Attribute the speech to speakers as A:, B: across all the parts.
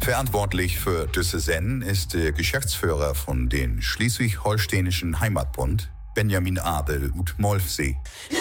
A: Verantwortlich für diese Sendung ist der Geschäftsführer von den Schleswig-Holsteinischen Heimatbund, Benjamin Adel ut Molfsee.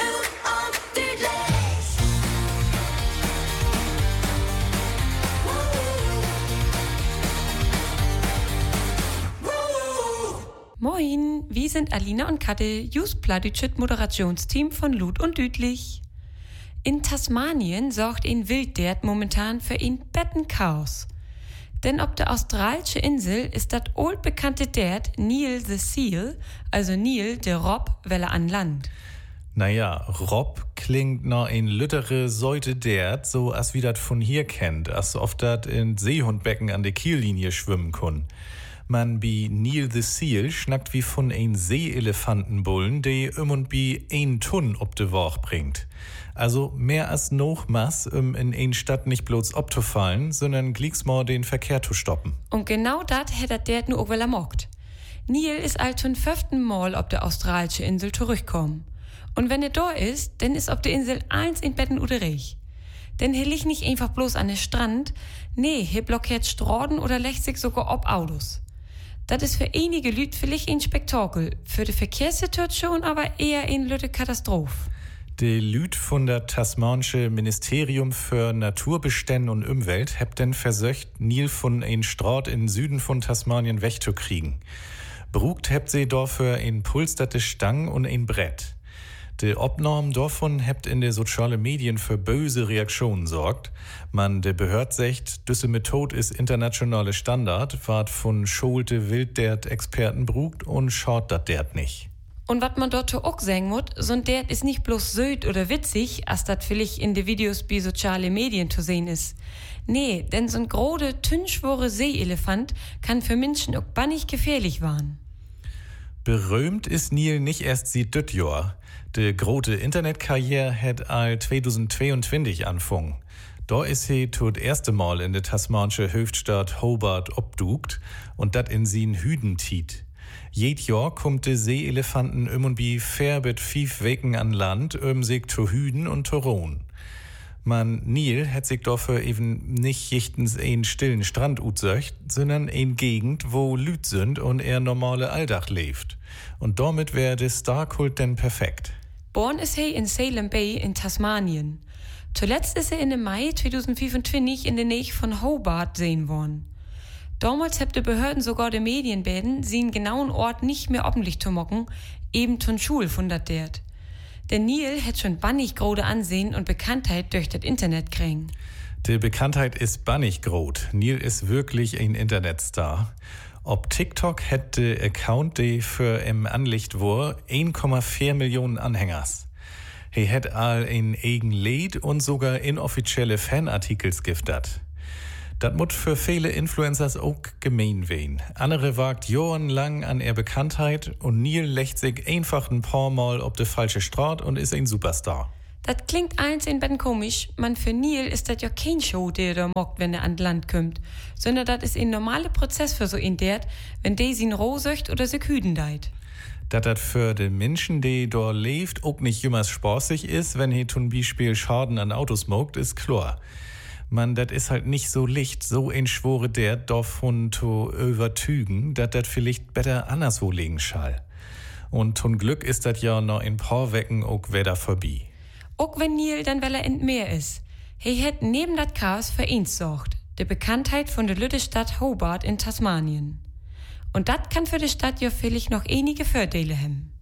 B: Moin, wir sind Alina und Katja, just Pladütschet Moderationsteam von Lud und Düdlich. In Tasmanien sorgt ein Wilddert momentan für ein Bettenchaos. Denn ob der australische Insel ist das altbekannte Dert Neil the Seal, also Neil der Rob, welle an Land.
C: Naja, Rob klingt noch ein lüttere Säute Dert, so als wie dat von hier kennt, als oft dat in Seehundbecken an der Kiellinie schwimmen kann. Man bi Neil the Seal schnackt wie von ein Seeelefantenbullen, der und bi 1 Tonn ob de Woche bringt. Also mehr als noch Maß, in ein Stadt nicht bloß obzufallen, sondern glicksmal den Verkehr zu stoppen.
B: Und genau dat hätte der nu auch wel amockt. Neil ist all zum 5. Mal ob der australische Insel zurückkommen. Und wenn er da ist, dann ist ob der Insel 1 in Betten oder Reich. Denn er liegt nicht einfach bloß an der Strand, nee, er blockiert Straßen oder lächt sich sogar ob Autos. Das ist für einige Lüt vielleicht ein Spektakel, für die Verkehrssituation aber eher eine lütte Katastrophe.
C: Die Lüt von der tasmanische Ministerium für Naturbestände und Umwelt habt denn versöcht, Neil von ein Straat in Süden von Tasmanien wegzukriegen. Brugt habt sie dafür ein polsterte Stang und ein Brett. Die Obnorm davon habt in den sozialen Medien für böse Reaktionen sorgt. Man de Behörd sagt, diese Methode ist internationale Standard, ward von scholte Wilddert-Experten brugt und schaut dat dert nicht.
B: Und wat man dort auch sagen muss, so ein Dert ist nicht bloß söd oder witzig, als dat vielleicht in de Videos bei sozialen Medien zu sehen ist. Nee, denn so ein grode, tünnschwore Seeelefant kann für Menschen auch bannig gefährlich waren.
C: Berühmt ist Neil nicht erst seit düt Jahr. Die große Internetkarriere hat all 2022 angefangen. Da ist sie tot erste Mal in der tasmanische Hauptstadt Hobart obdugt und dat in sin Hüdentiet. Jed Jahr kommt de Seeelefanten und bi verbet 5 Weken an Land, sich zu hüden und zu rohen. Man Neil hat sich dafür eben nicht jichtens einen stillen Strand utsöcht, sondern eine Gegend, wo Lüt sind und er normale Alltag lebt. Und damit wäre der Starkult denn perfekt.
B: Born ist er in Salem Bay in Tasmanien. Zuletzt ist er in dem Mai 2025 in der Nähe von Hobart sehen worden. Damals habt die Behörden sogar die Medien beten, sie einen genauen Ort nicht mehr öffentlich zu mocken, eben zum Schul von dat Dert. Der Neil hat schon bannig grode Ansehen und Bekanntheit durch das Internet kriegen.
C: Die Bekanntheit ist bannig grot. Neil ist wirklich ein Internetstar. Ob TikTok hätte Account, der für im Anlicht war, 1,4 Millionen Anhängers. Er hat all ein eigen Lied und sogar inoffizielle Fanartikels giftet. Das muss für viele Influencers auch gemein wehen. Andere wagt jahrelang an ihre Bekanntheit und Neil lächt sich einfach ein paar Mal auf die falsche Straße und ist ein Superstar.
B: Das klingt eins in Betten komisch, man für Neil ist das ja kein Show, der da mockt, wenn er an Land kommt, sondern das ist ein normaler Prozess für so ein Dert, wenn der sin roh söcht oder sich hüden deit.
C: Dass für den Menschen, die dort lebt, auch nicht jemals spaßig ist, wenn er zum Beispiel Schaden an Autos mogt, ist klar. Man, das ist halt nicht so licht, so ein schwore Dert davon zu übertügen, dass das vielleicht besser anderswo liegen schall. Und zum Glück ist das ja noch ein paar Wecken auch wieder vorbei.
B: Auch wenn Neil dann weil er in Meer ist. Er hat neben dat Chaos für eins sorgt, die Bekanntheit von der lütte Stadt Hobart in Tasmanien. Und dat kann für die Stadt ja vielleicht noch einige Vorteile haben.